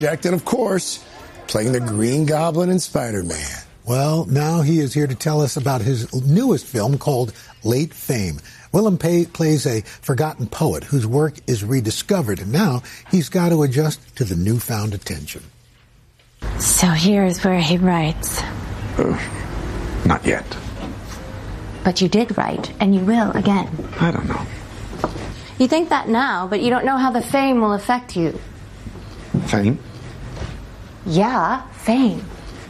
And, of course, playing the Green Goblin in Spider-Man. Well, now he is here to tell us about his newest film called Late Fame. Willem plays a forgotten poet whose work is rediscovered, and now he's got to adjust to the newfound attention. So here's where he writes. Not yet. But you did write, and you will again. I don't know. You think that now, but you don't know how the fame will affect you. Fame? Yeah, fame.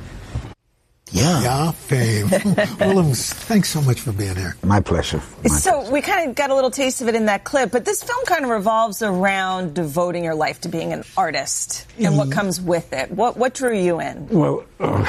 Yeah, fame. Willem, thanks so much for being here. My pleasure. So we kind of got a little taste of it in that clip, but this film kind of revolves around devoting your life to being an artist and what comes with it. What drew you in? Well,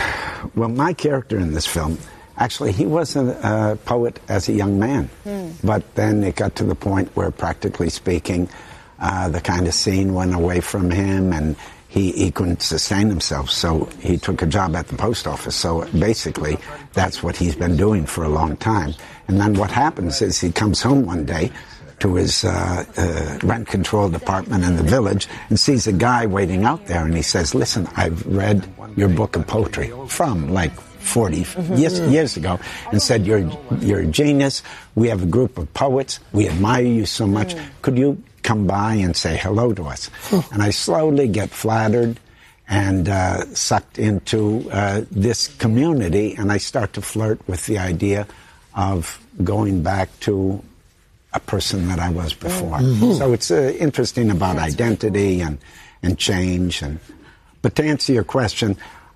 my character in this film, actually, he was a poet as a young man. But then it got to the point where, practically speaking, the kind of scene went away from him, and he couldn't sustain himself, so he took a job at the post office. So basically, that's what he's been doing for a long time. And then what happens is he comes home one day to his rent control department in the village and sees a guy waiting out there, and he says, "Listen, I've read your book of poetry," from like 40 years ago, and said, you're a genius. We have a group of poets. We admire you so much. Could you come by and say hello to us? And I slowly get flattered and sucked into this community, and I start to flirt with the idea of going back to a person that I was before. So it's interesting about identity and change. But to answer your question,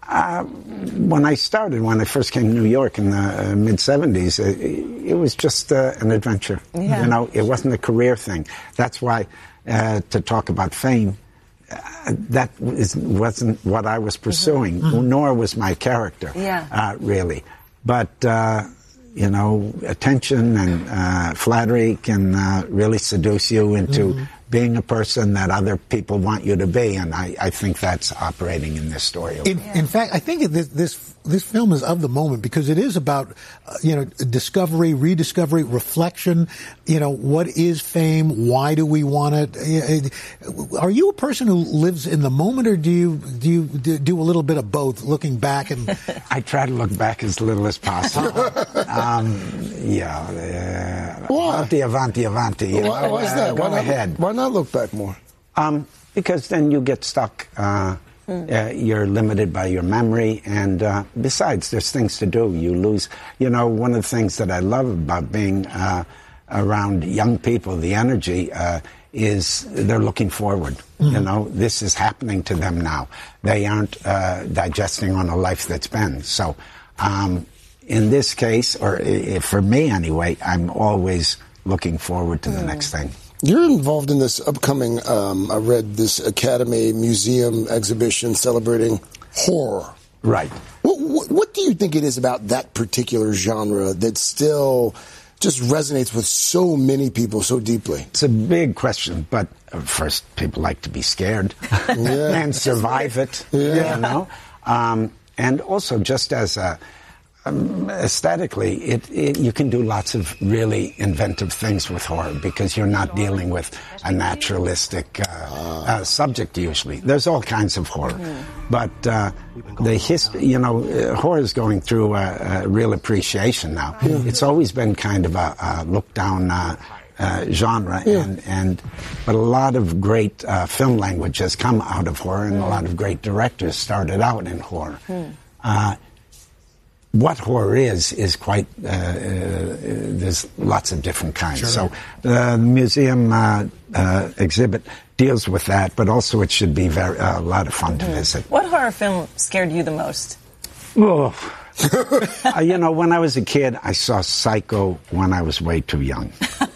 when I first came to New York in the mid-'70s, it was just an adventure. Yeah. You know, it wasn't a career thing. That's why, to talk about fame, that wasn't what I was pursuing, nor was my character, really. But, you know, attention and flattery can really seduce you into being a person that other people want you to be, and I think that's operating in this story. In fact, I think this film is of the moment because it is about discovery, rediscovery, reflection. You know, what is fame? Why do we want it? Are you a person who lives in the moment, or do you do a little bit of both, looking back and? I try to look back as little as possible. Avanti. Why is that? Go ahead. Why not look back more? Because then you get stuck. You're limited by your memory, and besides, there's things to do. You lose. You know, one of the things that I love about being around young people, the energy, is they're looking forward. You know, this is happening to them now. They aren't digesting on a life that's been. So, in this case, or for me anyway, I'm always looking forward to the next thing. You're involved in this upcoming, I read this Academy Museum exhibition celebrating horror. Right. What do you think it is about that particular genre that still just resonates with so many people so deeply? It's a big question, but first, people like to be scared and survive it, you know? And also, just as aesthetically, you can do lots of really inventive things with horror because you're not dealing with a naturalistic subject usually. There's all kinds of horror. But the history, horror is going through a real appreciation now. It's always been kind of a look-down genre, but a lot of great film language has come out of horror, and a lot of great directors started out in horror. What horror is quite, there's lots of different kinds. Sure. So the museum exhibit deals with that, but also it should be a lot of fun to visit. What horror film scared you the most? Oh. When I was a kid, I saw Psycho when I was way too young.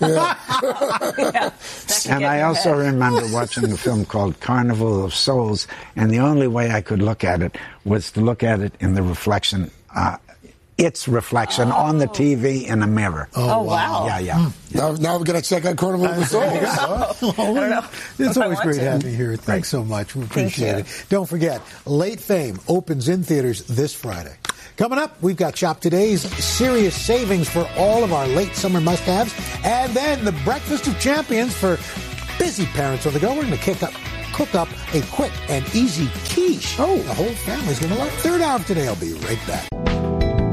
And I also remember watching a film called Carnival of Souls, and the only way I could look at it was to look at it in the reflection, its reflection on the TV in a mirror. Oh, wow. Yeah. Now we're going to check out Carnival of Souls. I don't know. It's always great having you here. Thanks so much. We appreciate it. Don't forget, Late Fame opens in theaters this Friday. Coming up, we've got Shop Today's serious savings for all of our late summer must-haves, and then the Breakfast of Champions for busy parents on the go. We're going to kick cook up a quick and easy quiche. Oh, the whole family's going to love it. Third hour of today. I'll be right back.